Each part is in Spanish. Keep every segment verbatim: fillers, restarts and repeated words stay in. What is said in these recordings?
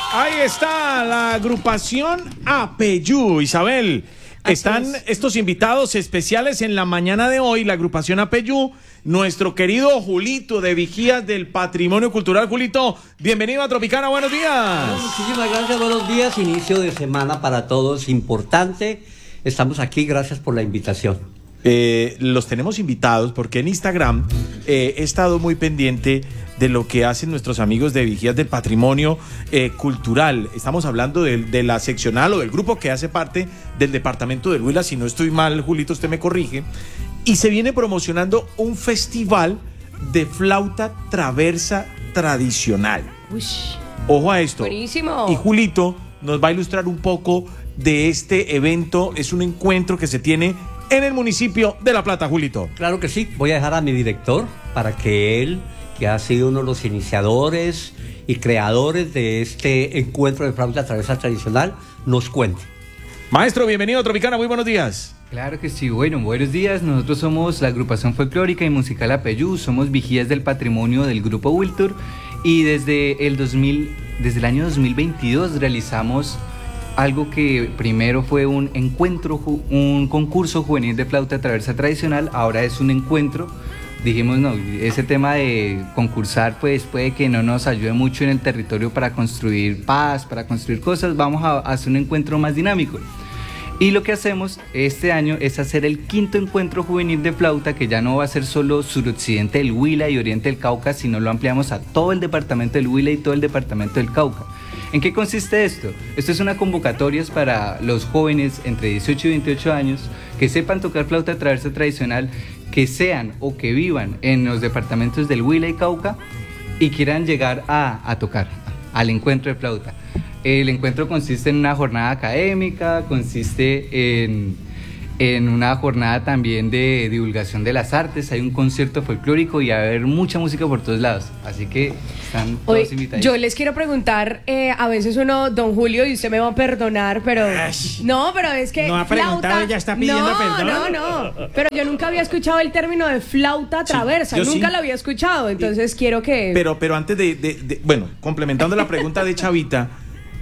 Ahí está la agrupación Apeyú, Isabel. Están estos invitados especiales en la mañana de hoy, la agrupación Apeyú, nuestro querido Julito de Vigías del Patrimonio Cultural. Julito, bienvenido a Tropicana, buenos días. Muchísimas gracias, buenos días, inicio de semana para todos, importante. Estamos aquí, gracias por la invitación. Eh, los tenemos invitados porque en Instagram eh, he estado muy pendiente de lo que hacen nuestros amigos de Vigías del Patrimonio eh, Cultural. Estamos hablando de, de la seccional o del grupo que hace parte del departamento del Huila. Si no estoy mal, Julito, usted me corrige. Y se viene promocionando un festival de flauta traversa tradicional. Uy, ojo a esto. Buenísimo. Y Julito nos va a ilustrar un poco de este evento. Es un encuentro que se tiene en el municipio de La Plata, Julito. Claro que sí, voy a dejar a mi director para que él, que ha sido uno de los iniciadores y creadores de este encuentro de flauta traversa tradicional, nos cuente. Maestro, bienvenido a Tropicana, muy buenos días. Claro que sí, bueno, buenos días. Nosotros somos la agrupación folclórica y musical Apeyú, somos vigías del patrimonio del grupo Wiltur y desde el dos mil, desde el año dos mil veintidós realizamos algo que primero fue un encuentro, un concurso juvenil de flauta traversa tradicional, ahora es un encuentro. Dijimos, no, ese tema de concursar pues puede que no nos ayude mucho en el territorio para construir paz, para construir cosas, vamos a hacer un encuentro más dinámico. Y lo que hacemos este año es hacer el quinto encuentro juvenil de flauta, que ya no va a ser solo suroccidente del Huila y oriente del Cauca, sino lo ampliamos a todo el departamento del Huila y todo el departamento del Cauca. ¿En qué consiste esto? Esto es una convocatoria para los jóvenes entre dieciocho y veintiocho años que sepan tocar flauta traversa tradicional, que sean o que vivan en los departamentos del Huila y Cauca y quieran llegar a, a tocar, al encuentro de flauta. El encuentro consiste en una jornada académica, consiste en, en una jornada también de divulgación de las artes, hay un concierto folclórico y va a haber mucha música por todos lados, así que están todos Oye, invitados. yo les quiero preguntar, eh, a veces uno, don Julio, y usted me va a perdonar, pero... Ay, no, pero es que no ha preguntado, flauta, ya está pidiendo no, perdón. No, no, pero yo nunca había escuchado el término de flauta traversa, yo nunca sí. lo había escuchado, entonces quiero que... Pero, pero antes de, de, de, bueno, complementando la pregunta de Chavita,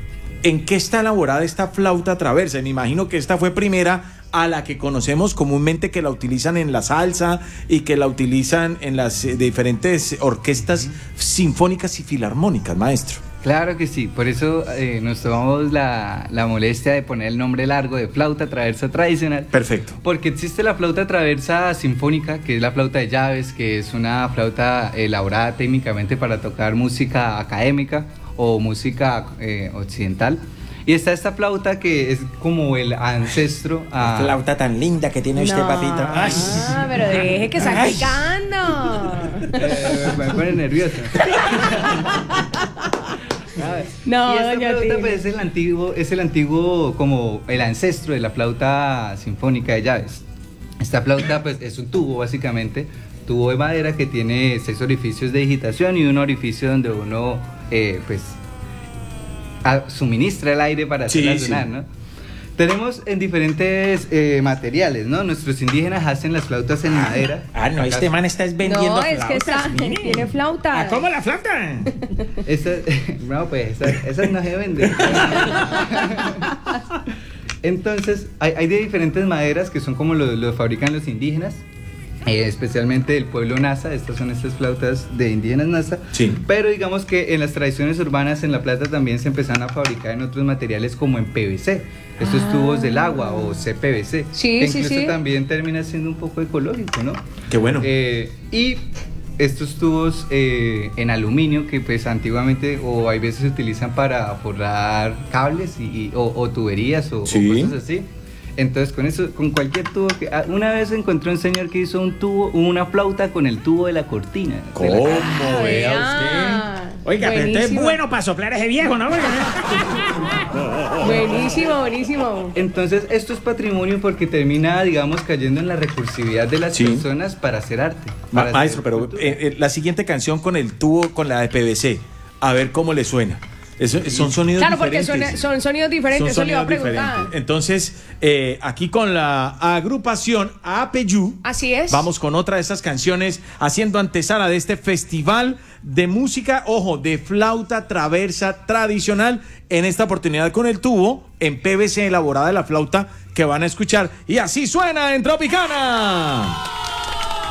¿en qué está elaborada esta flauta traversa? Me imagino que esta fue primera a la que conocemos comúnmente, que la utilizan en la salsa y que la utilizan en las eh, diferentes orquestas sinfónicas y filarmónicas, maestro. Claro que sí, por eso eh, nos tomamos la, la molestia de poner el nombre largo de flauta traversa tradicional. Perfecto. Porque existe la flauta traversa sinfónica, que es la flauta de llaves, que es una flauta elaborada técnicamente para tocar música académica o música eh, occidental. Y está esta flauta que es como el ancestro a... Flauta tan linda que tiene usted, no, papito. Ay. Ah, pero deje que está picando. Eh, me pone nervioso. No, y esta doña flauta Tina. pues, es el antiguo, es el antiguo como el ancestro de la flauta sinfónica de llaves. Esta flauta pues es un tubo básicamente, tubo de madera que tiene seis orificios de digitación y un orificio donde uno eh, pues a, suministra el aire para hacerla Sí, sonar, sí. ¿no? Tenemos en diferentes eh, materiales, ¿no? Nuestros indígenas hacen las flautas en madera. Ah, no, este man está vendiendo No, es que flautas, está, mire. tiene flauta. Ah, ¿cómo la flauta? Esa, no, pues esas esa no se venden. Entonces, hay, hay de diferentes maderas que son como lo, lo fabrican los indígenas, eh, especialmente del pueblo Nasa. Estas son estas flautas de indígenas Nasa. Sí. Pero digamos que en las tradiciones urbanas en La Plata también se empezaron a fabricar en otros materiales como en P V C. Estos Ah. tubos del agua o C P V C. Sí, que sí, incluso sí. también termina siendo un poco ecológico, ¿no? Qué bueno. Eh, y estos tubos eh, en aluminio que pues antiguamente o hay veces se utilizan para forrar cables y, y- o, o tuberías o, Sí. o cosas así. Entonces con eso, con cualquier tubo que... ah, una vez encontré un señor que hizo un tubo, una flauta con el tubo de la cortina. de la ¿Cómo? Ah, Vea vea. usted. Oiga, pero usted es Buenísimo. bueno para soplar a ese viejo, ¿no? Buenísimo, buenísimo. Entonces esto es patrimonio porque termina, digamos, cayendo en la recursividad de las Sí. personas para hacer arte. Ma- para maestro, hacer pero cultura. eh, eh, la siguiente canción con el tubo, con la de P V C, a ver cómo le suena. Eso, son sonidos claro, diferentes. porque son, son sonidos diferentes, Son eso le iba a sonidos preguntar. diferentes. Entonces, eh, aquí con la agrupación Apeyú, Así es. vamos con otra de estas canciones haciendo antesala de este festival de música, ojo, de flauta traversa tradicional, en esta oportunidad con el tubo en P V C elaborada de la flauta que van a escuchar. Y así suena en Tropicana.